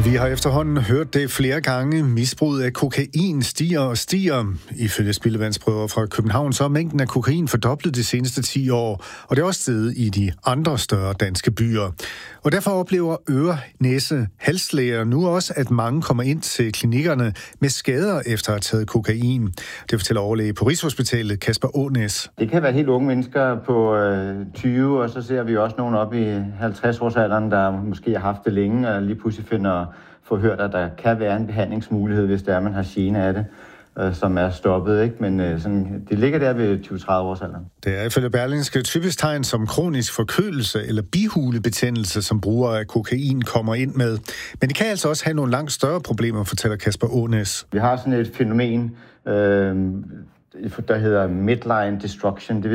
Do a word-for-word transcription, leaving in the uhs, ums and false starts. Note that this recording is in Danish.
Vi har efterhånden hørt det flere gange. Misbruget af kokain stiger og stiger. Ifølge spildevandsprøver fra København, så er mængden af kokain fordoblet de seneste ti år, og det er også steget i de andre større danske byer. Og derfor oplever øre, næse, halslæger nu også, at mange kommer ind til klinikkerne med skader efter at have taget kokain. Det fortæller overlæge på Rigshospitalet, Kasper Ånæs. Det kan være helt unge mennesker på tyve, og så ser vi også nogen op i halvtreds-årsalderen, der måske har haft det længe, og lige pludselig finder forhørt, at der kan være en behandlingsmulighed, hvis det er, man har gene af det, som er stoppet, ikke? Men sådan, det ligger der ved tyve til tredive års alderen. Det er ifølge Berlingske typisk tegn som kronisk forkølelse eller bihulebetændelse, som brugere af kokain kommer ind med. Men det kan altså også have nogle langt større problemer, fortæller Kasper Ånæs. Vi har sådan et fænomen, øh, der hedder midline destruction. Det